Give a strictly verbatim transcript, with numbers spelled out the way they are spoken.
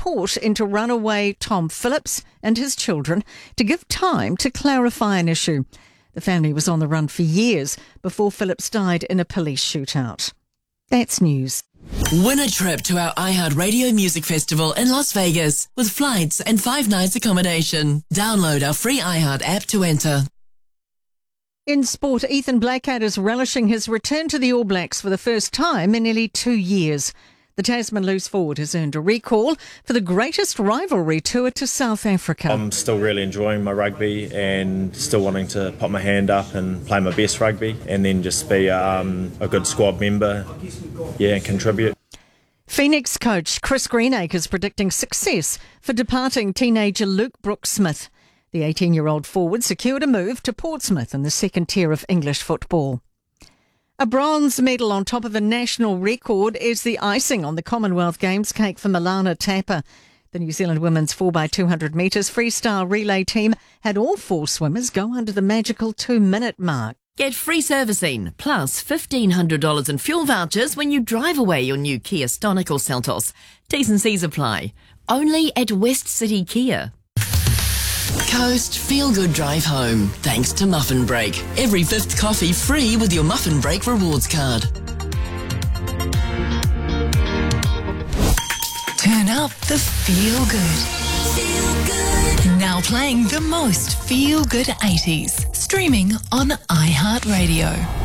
support into runaway Tom Phillips and his children to give time to clarify an issue. The family was on the run for years before Phillips died in a police shootout. That's news. Win a trip to our iHeartRadio Music Festival in Las Vegas with flights and five nights accommodation. Download our free iHeart app to enter. In sport, Ethan Blackadder is relishing his return to the All Blacks for the first time in nearly two years. The Tasman loose forward has earned a recall for the greatest rivalry tour to South Africa. I'm still really enjoying my rugby and still wanting to put my hand up and play my best rugby and then just be um, a good squad member, yeah, and contribute. Phoenix coach Chris Greenacre is predicting success for departing teenager Luke Brooks-Smith. The eighteen-year-old forward secured a move to Portsmouth in the second tier of English football. A bronze medal on top of a national record is the icing on the Commonwealth Games cake for Milana Tapa. The New Zealand women's four by two hundred metres freestyle relay team had all four swimmers go under the magical two-minute mark. Get free servicing plus fifteen hundred dollars in fuel vouchers when you drive away your new Kia Stonic or Seltos. T's and C's apply. Only at West City Kia. Coast Feel Good Drive Home, thanks to Muffin Break. Every fifth coffee free with your Muffin Break rewards card. Turn up the Feel Good. Feel Good. Now playing the most Feel Good eighties. Streaming on iHeartRadio.